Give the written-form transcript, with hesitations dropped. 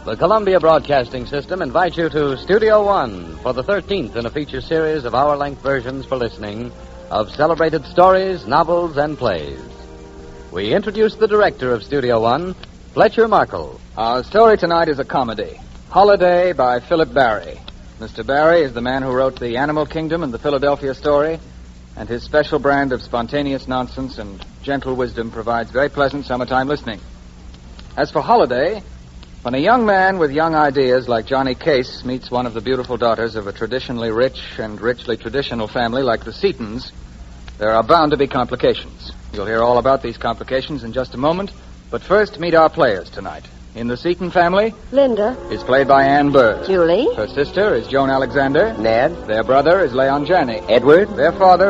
The Columbia Broadcasting System invites you to Studio One for the 13th in a feature series of hour-length versions for listening of celebrated stories, novels, and plays. We introduce the director of Studio One, Fletcher Markle. Our story tonight is a comedy, Holiday by Philip Barry. Mr. Barry is the man who wrote The Animal Kingdom and The Philadelphia Story, and his special brand of spontaneous nonsense and gentle wisdom provides very pleasant summertime listening. As for Holiday, when a young man with young ideas like Johnny Case meets one of the beautiful daughters of a traditionally rich and richly traditional family like the Seatons, there are bound to be complications. You'll hear all about these complications in just a moment, but first meet our players tonight. In the Seaton family, Linda is played by Ann Burr. Julie Her sister is Joan Alexander. Ned. Their brother is Leon Janney. Edward. Their father